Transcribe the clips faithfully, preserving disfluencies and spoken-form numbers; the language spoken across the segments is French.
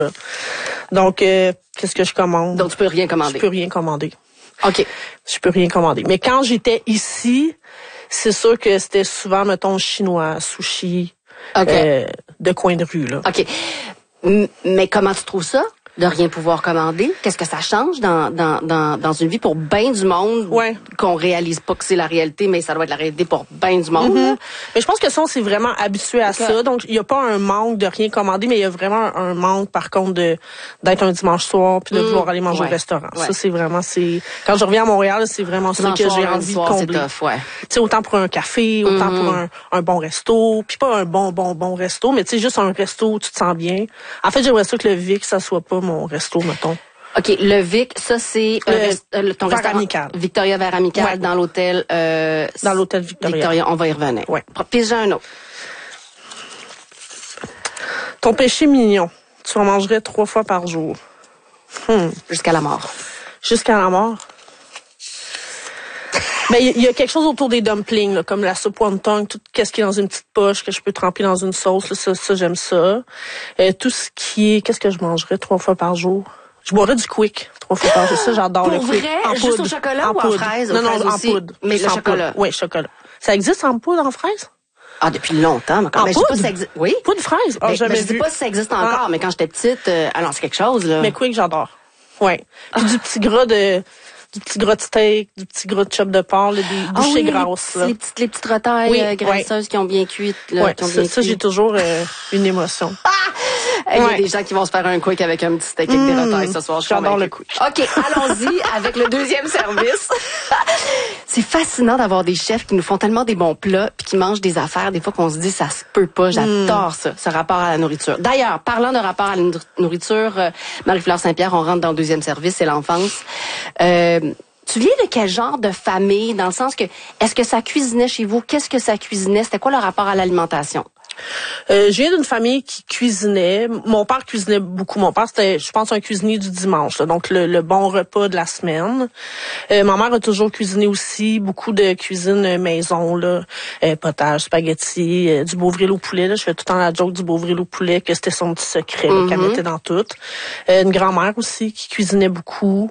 Donc, euh, qu'est-ce que je commande? Donc, tu peux rien commander? Je peux rien commander. OK. Je peux rien commander. Mais quand j'étais ici, c'est sûr que c'était souvent, mettons, chinois, sushi, okay. euh, de coin de rue, là. OK. M- mais comment tu trouves ça? De rien pouvoir commander? Qu'est-ce que ça change dans, dans, dans, dans une vie pour bien du monde? Ouais. Qu'on réalise pas que c'est la réalité, mais ça doit être la réalité pour bien du monde. Mm-hmm. Mais je pense que ça, on s'est vraiment habitué à okay. ça. Donc, il y a pas un manque de rien commander, mais il y a vraiment un, un manque, par contre, de d'être un dimanche soir puis de mmh. vouloir aller manger ouais. au restaurant. Ouais. Ça, c'est vraiment, c'est quand je reviens à Montréal, c'est vraiment ça que j'ai envie soir, de combler. C'est tough, ouais. Tu sais, autant pour un café, autant mmh. pour un, un bon resto, puis pas un bon, bon, bon resto, mais tu sais, juste un resto où tu te sens bien. En fait, j'aimerais ça que le Vic, ça soit pas mon resto, mettons. OK, le Vic, ça c'est le, rest, euh, ton Vers restaurant Amical. Victoria Vers Amical ouais. dans l'hôtel euh, dans l'hôtel Victoria. Victoria, on va y revenir. Ouais. Puis j'ai un autre. Ton péché mignon, tu en mangerais trois fois par jour. Hmm. Jusqu'à la mort. Jusqu'à la mort. Mais il y, y a quelque chose autour des dumplings, là, comme la soupe wonton, tout ce qui est dans une petite poche que je peux tremper dans une sauce, là, ça, ça j'aime ça. Euh, tout ce qui est, qu'est-ce que je mangerais trois fois par jour? Je boirais du Quick trois fois par jour. Ça, j'adore Pour le Quick. vrai? En Juste poudre. au chocolat en ou poudre. en fraise? Non, non, fraise en aussi. poudre. Mais le chocolat. Oui, chocolat. Ça existe en poudre, en fraise? Ah, depuis longtemps. Mais quand, en mais poudre? Je sais pas si ça existe. Oui. Poudre fraise? Ah, mais, jamais mais je vu. sais pas si ça existe encore, ah. mais quand j'étais petite, euh, alors c'est quelque chose, là. Mais Quick, j'adore. Ouais. Puis ah. du petit gras de, du petit gras de steak, du petit gras de chop de porc, là, des ah bouchées oui, grasses, les, là. Les petites, les petites retailles oui, euh, graisseuses ouais. qui ont bien cuit, là. Ouais, qui ont ça, bien ça j'ai toujours euh, une émotion. Ah! Il y a ouais. des gens qui vont se faire un quick avec un petit steak avec mmh, des retailles ce soir. J'adore le quick. OK, allons-y avec le deuxième service. C'est fascinant d'avoir des chefs qui nous font tellement des bons plats puis qui mangent des affaires des fois qu'on se dit ça se peut pas. J'adore mmh. ça, ce rapport à la nourriture. D'ailleurs, parlant de rapport à la nourriture, euh, Marie-Fleur Saint-Pierre, on rentre dans le deuxième service, c'est l'enfance. Euh, Tu viens de quel genre de famille, dans le sens que, est-ce que ça cuisinait chez vous? Qu'est-ce que ça cuisinait? C'était quoi le rapport à l'alimentation? Euh, je viens d'une famille qui cuisinait. Mon père cuisinait beaucoup. Mon père, c'était, je pense, un cuisinier du dimanche, là, donc le, le bon repas de la semaine. Euh, ma mère a toujours cuisiné aussi, beaucoup de cuisine maison, là, euh, potage, spaghetti, euh, du Beauvril au poulet. Là, je fais tout le temps la joke du Beauvril au poulet, que c'était son petit secret là, mm-hmm. qu'elle mettait dans tout. Euh, une grand-mère aussi qui cuisinait beaucoup.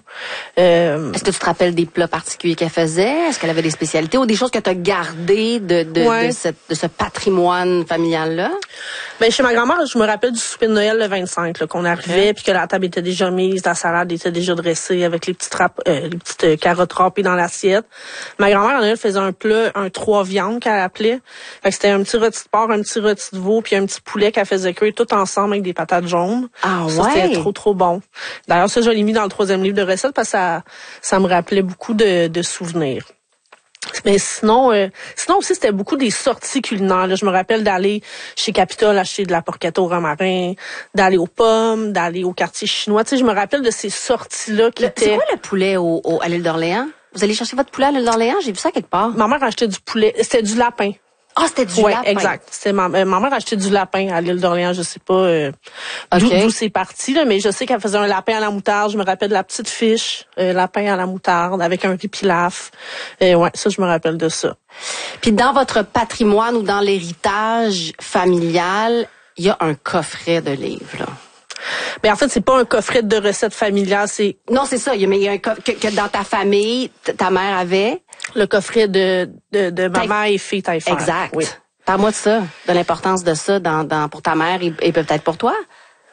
Euh, Est-ce que tu te rappelles des plats particuliers qu'elle faisait? Est-ce qu'elle avait des spécialités ou des choses que tu as gardées de, de, ouais. de, cette, de ce patrimoine familial? Là? Ben, chez ma grand-mère, je me rappelle du souper de Noël le vingt-cinq, là, qu'on arrivait, puis que la table était déjà mise, la salade était déjà dressée avec les petites, rap- euh, les petites euh, carottes râpées dans l'assiette. Ma grand-mère, à Noël, faisait un plat, un trois viandes qu'elle appelait. Fait que c'était un petit rôti de porc, un petit rôti de veau, puis un petit poulet qu'elle faisait cuire tout ensemble avec des patates jaunes. Ah ça, ouais? C'était trop, trop bon. D'ailleurs, ça, je l'ai mis dans le troisième livre de recettes parce que ça, ça me rappelait beaucoup de, de souvenirs. Mais sinon, euh, sinon aussi, c'était beaucoup des sorties culinaires. Là. Je me rappelle d'aller chez Capitole acheter de la porchetta au romarin, d'aller aux pommes, d'aller au quartier chinois. Tu sais, je me rappelle de ces sorties-là qui le, étaient... C'est quoi le poulet au, au, à l'île d'Orléans? Vous allez chercher votre poulet à l'île d'Orléans? J'ai vu ça quelque part. Ma mère achetait du poulet. C'était du lapin. Ah, c'était du ouais, lapin. Exact. C'était ma, euh, ma mère achetait du lapin à l'île d'Orléans. Je sais pas euh, okay. d'où, d'où c'est parti, là, mais je sais qu'elle faisait un lapin à la moutarde. Je me rappelle de la petite fiche, euh, lapin à la moutarde avec un riz pilaf. Euh, ouais, ça, je me rappelle de ça. Puis dans votre patrimoine ou dans l'héritage familial, il y a un coffret de livres, là. Mais en fait, c'est pas un coffret de recettes familiales, c'est... Non, c'est ça. Mais il y a un coffret que, que dans ta famille, t- ta mère avait. Le coffret de, de, de maman et fille taille faire. Exact. Oui. Parle-moi de ça, de l'importance de ça dans, dans, pour ta mère et, et peut-être pour toi.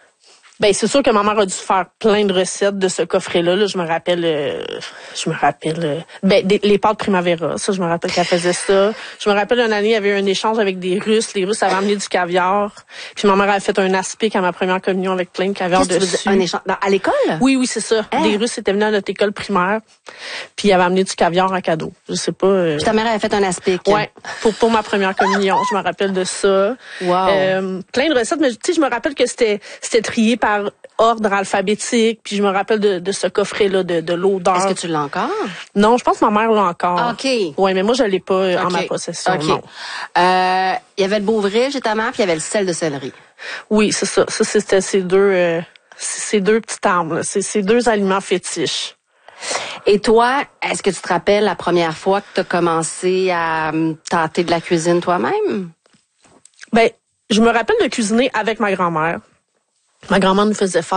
Ben c'est sûr que ma mère a dû faire plein de recettes de ce coffret-là. Là, je me rappelle, euh, je me rappelle, euh, ben des, les pâtes Primavera. Ça, je me rappelle qu'elle faisait ça. Je me rappelle une année, il y avait eu un échange avec des Russes. Les Russes avaient amené du caviar. Puis ma mère avait fait un aspic à ma première communion avec plein de caviar Qu'est-ce dessus. Que tu veux dire, un échange dans, à l'école? Oui, oui, c'est ça. Hein? Des Russes étaient venus à notre école primaire. Puis ils avaient amené du caviar en cadeau. Je sais pas. Euh... Puis ta mère avait fait un aspic. Ouais. Pour pour ma première communion, je me rappelle de ça. Wow. Euh, plein de recettes, mais tu sais, je me rappelle que c'était c'était trié par ordre alphabétique, puis je me rappelle de, de ce coffret-là, de, de l'odeur. Est-ce que tu l'as encore? Non, je pense que ma mère l'a encore. OK. Oui, mais moi, je l'ai pas okay. en ma possession, OK. non. Euh, il y avait le Beauvril chez ta mère, puis il y avait le sel de céleri. Oui, c'est ça. Ça, c'était ces deux, euh, ces deux petites armes, là. C'est ces deux aliments fétiches. Et toi, est-ce que tu te rappelles la première fois que tu as commencé à tenter de la cuisine toi-même? Ben, je me rappelle de cuisiner avec ma grand-mère. Ma grand-mère nous faisait faire